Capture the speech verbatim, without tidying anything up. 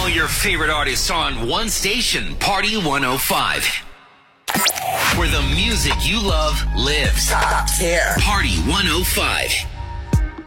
All your favorite artists on one station, Party one oh five. Where the music you love lives. Stops here. Party one oh five.